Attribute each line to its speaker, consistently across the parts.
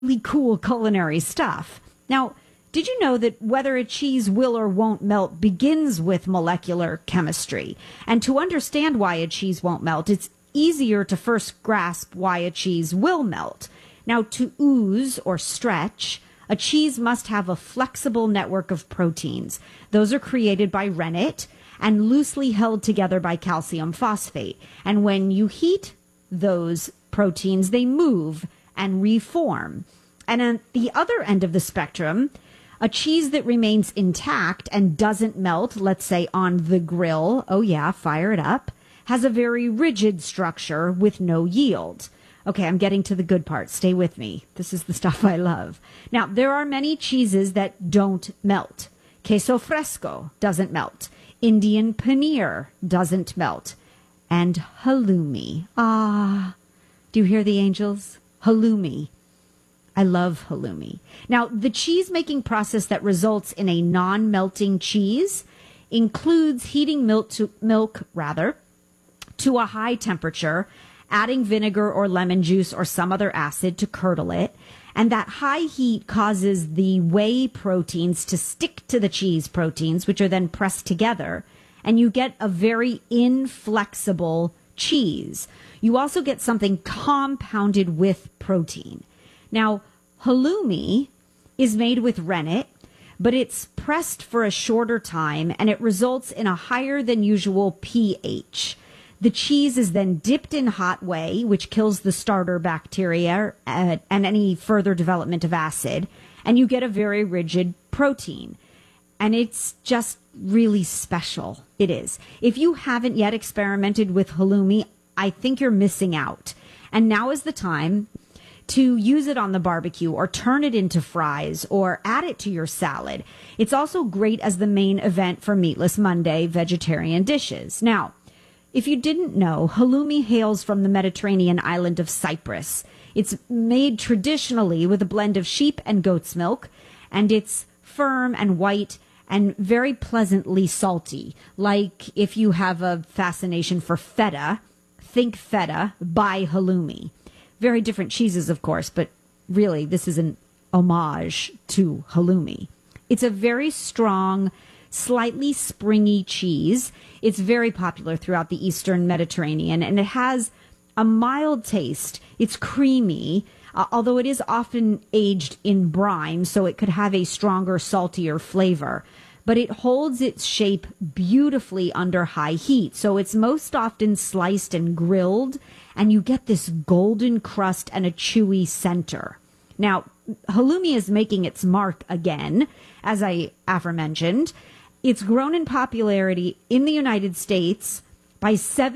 Speaker 1: cool culinary stuff. Now, did you know that whether a cheese will or won't melt begins with molecular chemistry? And to understand why a cheese won't melt, it's easier to first grasp why a cheese will melt. Now, to ooze or stretch, a cheese must have a flexible network of proteins. Those are created by rennet and loosely held together by calcium phosphate. And when you heat those proteins, they move and reform. And at the other end of the spectrum, a cheese that remains intact and doesn't melt, let's say on the grill, oh yeah, fire it up, has a very rigid structure with no yield. Okay, I'm getting to the good part. Stay with me. This is the stuff I love. Now, there are many cheeses that don't melt. Queso fresco doesn't melt. Indian paneer doesn't melt. And halloumi. Ah, do you hear the angels? Halloumi. I love halloumi. Now, the cheese-making process that results in a non-melting cheese includes heating milk to a high temperature, adding vinegar or lemon juice or some other acid to curdle it. And that high heat causes the whey proteins to stick to the cheese proteins, which are then pressed together. And you get a very inflexible cheese. You also get something compounded with protein. Now, halloumi is made with rennet, but it's pressed for a shorter time and it results in a higher than usual pH. The cheese is then dipped in hot whey, which kills the starter bacteria and any further development of acid, and you get a very rigid protein. And it's just really special. It is. If you haven't yet experimented with halloumi, I think you're missing out. And now is the time to use it on the barbecue or turn it into fries or add it to your salad. It's also great as the main event for Meatless Monday vegetarian dishes. Now, if you didn't know, halloumi hails from the Mediterranean island of Cyprus. It's made traditionally with a blend of sheep and goat's milk, and it's firm and white and very pleasantly salty. Like if you have a fascination for feta, think feta, buy halloumi. Very different cheeses, of course, but really this is an homage to halloumi. It's a very strong, slightly springy cheese. It's very popular throughout the Eastern Mediterranean, and it has a mild taste. It's creamy, although it is often aged in brine, so it could have a stronger, saltier flavor. But it holds its shape beautifully under high heat, so it's most often sliced and grilled, and you get this golden crust and a chewy center. Now, halloumi is making its mark again, as I aforementioned. It's grown in popularity in the United States by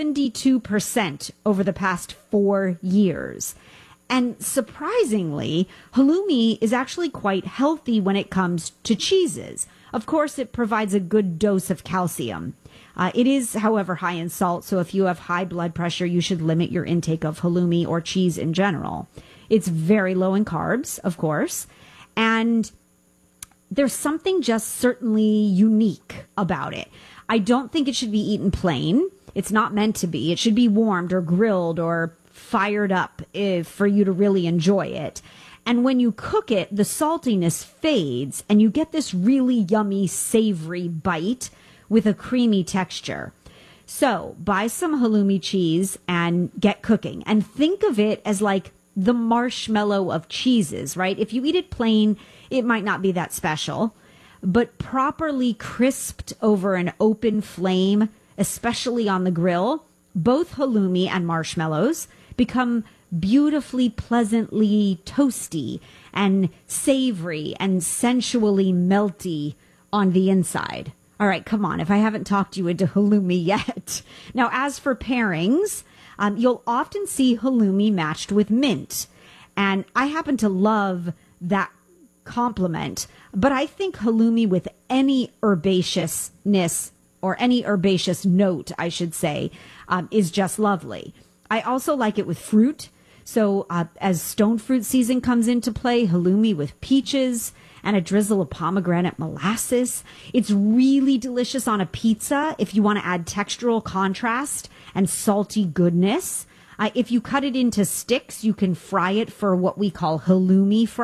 Speaker 1: 72% over the past 4 years. And surprisingly, halloumi is actually quite healthy when it comes to cheeses. Of course, it provides a good dose of calcium. It is, however, high in salt, so if you have high blood pressure, you should limit your intake of halloumi or cheese in general. It's very low in carbs, of course, and there's something just certainly unique about it. I don't think it should be eaten plain. It's not meant to be. It should be warmed or grilled or fired up for you to really enjoy it. And when you cook it, the saltiness fades and you get this really yummy, savory bite with a creamy texture. So buy some halloumi cheese and get cooking. And think of it as like the marshmallow of cheeses, right? If you eat it plain, it might not be that special. But properly crisped over an open flame, especially on the grill, both halloumi and marshmallows become beautifully, pleasantly toasty and savory and sensually melty on the inside. All right, come on, if I haven't talked you into halloumi yet. Now, as for pairings, you'll often see halloumi matched with mint. And I happen to love that complement, but I think halloumi with any herbaceousness or any herbaceous note, I should say, is just lovely. I also like it with fruit. So as stone fruit season comes into play, halloumi with peaches and a drizzle of pomegranate molasses. It's really delicious on a pizza if you want to add textural contrast and salty goodness. If you cut it into sticks, you can fry it for what we call halloumi